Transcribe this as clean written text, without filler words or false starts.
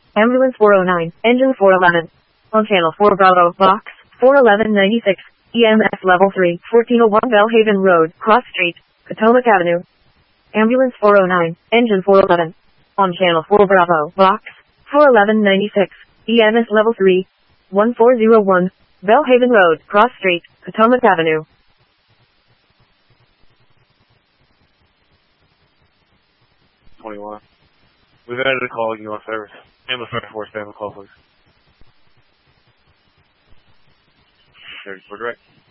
Ambulance 409, engine 411. On channel 4 Bravo, box 41196, EMS level 3, 1401 Bellhaven Road, Cross Street, Potomac Avenue. Ambulance 409, engine 411. On channel 4 Bravo, box 41196, EMS level 3, 1401, Bellhaven Road, Cross Street, Potomac Avenue. We've added a call, you on service. Ambulance 34, stand on call, please. 34 direct.